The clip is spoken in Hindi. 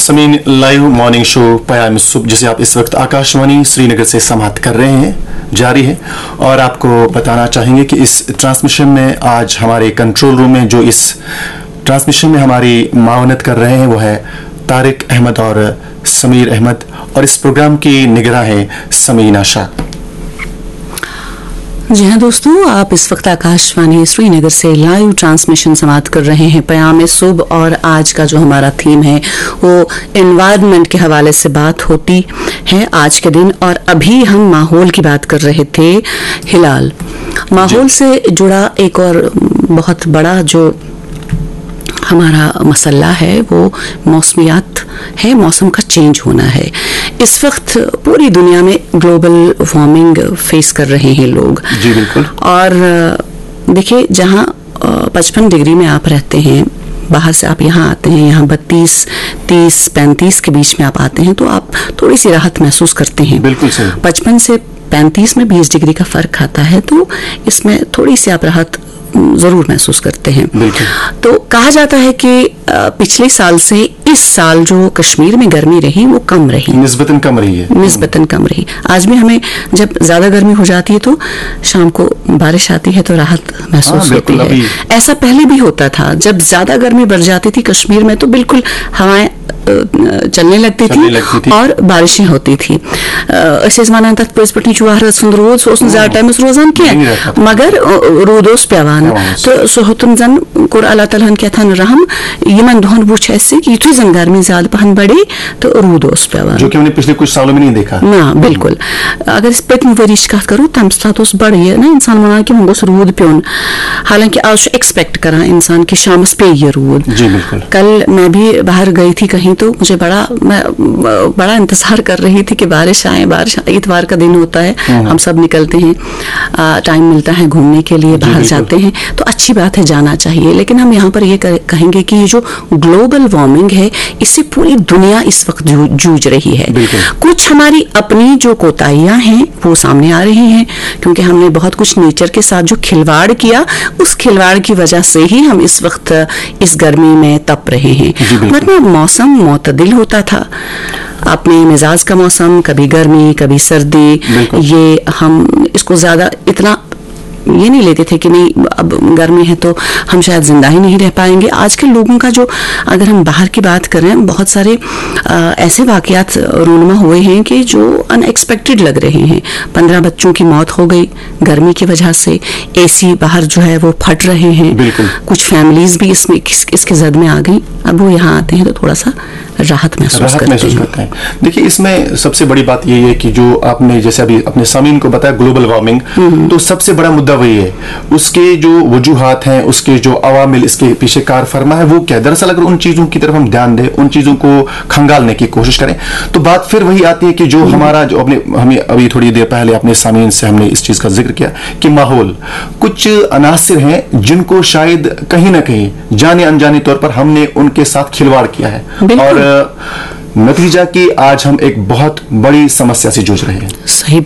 समीन लाइव मॉर्निंग शो पयाम सुबह जिसे आप इस वक्त आकाशवाणी श्रीनगर से समाप्त कर रहे हैं जारी है। और आपको बताना चाहेंगे कि इस ट्रांसमिशन में आज हमारे कंट्रोल रूम में जो इस ट्रांसमिशन में हमारी मावनत कर रहे हैं वो है तारिक अहमद और समीर अहमद, और इस प्रोग्राम की निगरान है समीना शाह। जी हाँ दोस्तों, आप इस वक्त आकाशवाणी श्रीनगर से लाइव ट्रांसमिशन समाप्त कर रहे हैं पयाम सुबह, और आज का जो हमारा थीम है वो एनवायरनमेंट के हवाले से बात होती है आज के दिन। और अभी हम माहौल की बात कर रहे थे। हिलाल, माहौल से जुड़ा एक और बहुत बड़ा जो हमारा मसला है वो मौसमियात है, मौसम का चेंज होना है। इस वक्त पूरी दुनिया में ग्लोबल वार्मिंग फेस कर रहे हैं लोग। जी बिल्कुल। और देखिए, जहाँ 55 डिग्री में आप रहते हैं, बाहर से आप यहाँ आते हैं, यहाँ 32, 30, 35 के बीच में आप आते हैं तो आप थोड़ी सी राहत महसूस करते हैं। बिल्कुल सही। 55 से 35 में 20 डिग्री का फर्क आता है, तो इसमें थोड़ी सी आप राहत जरूर महसूस करते हैं। तो कहा जाता है कि पिछले साल से इस साल जो कश्मीर में गर्मी रही वो कम रही, निस्बतन कम रही है। निस्बतन कम रही। आज भी हमें जब ज्यादा गर्मी हो जाती है तो शाम को बारिश आती है तो राहत महसूस होती है। ऐसा पहले भी होता था, जब ज्यादा गर्मी बढ़ जाती थी कश्मीर में तो बिल्कुल हवाएं चलने लगती थी और बारिशें होती थी। ज्यादा टाइम रोजान क्या मगर रूदोस पेवान तो सोहतुन जन कोर अल्लाह ताला क्या था रहम यमन दोहन वुछ ऐसे कि युथु जन गर्मी ज्यादा पहन बढ़े तो रूदोस पेवान, जो कि हमने पिछले कुछ सालों में नहीं देखा ना। बिल्कुल, अगर इस पत्नी वरिश कत करो तम साथ बड़े ना इंसान मना कि वह रूद प्योन, हालांकि आज एक्सपेक्ट करा इंसान की शामस पे ये रूद। जी बिल्कुल। कल मैं भी बाहर गई थी कहीं तो मुझे बड़ा इंतजार कर रही थी कि बारिश आए। बारिश इतवार का दिन होता है, हम सब निकलते हैं, टाइम मिलता है घूमने के लिए, बाहर जाते हैं तो अच्छी बात है, जाना चाहिए। लेकिन हम यहाँ पर ये कहेंगे कि ये जो ग्लोबल वार्मिंग है इससे पूरी दुनिया इस वक्त जूझ रही है। कुछ हमारी अपनी जो कोताहियां हैं वो सामने आ रही हैं, क्योंकि हमने बहुत कुछ नेचर के साथ जो खिलवाड़ किया, उस खिलवाड़ की वजह से ही हम इस वक्त इस गर्मी में तप रहे हैं। वरना मौसम मोतदिल होता था, अपने मिजाज का मौसम, कभी गर्मी कभी सर्दी, ये हम इसको ज्यादा इतना ये नहीं लेते थे कि नहीं अब गर्मी है तो हम शायद जिंदा ही नहीं रह पाएंगे। आज के लोगों का जो, अगर हम बाहर की बात करें, बहुत सारे ऐसे वाकयात रूनमा हुए हैं कि जो अनएक्सपेक्टेड लग रहे हैं। 15 बच्चों की मौत हो गई गर्मी की वजह से, एसी बाहर जो है वो फट रहे हैं, कुछ फैमिलीज भी इसमें इसके जद में आ गई। अब वो यहाँ आते हैं तो थोड़ा सा राहत महसूस करते हैं। देखिए, इसमें सबसे बड़ी बात ये है कि जो आपने जैसे अभी अपने सामीन को बताया ग्लोबल वार्मिंग, तो सबसे बड़ा मुद्दा वही है। उसके जो वजूहात हैं, उसके जो अवामिल इसके पीछे कार फरमा है वो क्या। दरअसल अगर उन चीजों की तरफ हम ध्यान दें, उन चीजों को खंगालने की कोशिश करें, तो बात फिर वही आती है कि जो हमारा जो हमें अभी थोड़ी देर पहले अपने सामीन से हमने इस चीज का जिक्र किया कि माहौल, कुछ अनासिर हैं जिनको शायद कहीं ना कहीं जाने अनजाने तौर पर हमने उनके साथ खिलवाड़ किया है, और नतीजा कि आज हम एक बहुत बड़ी समस्या से जूझ रहे हैं। सही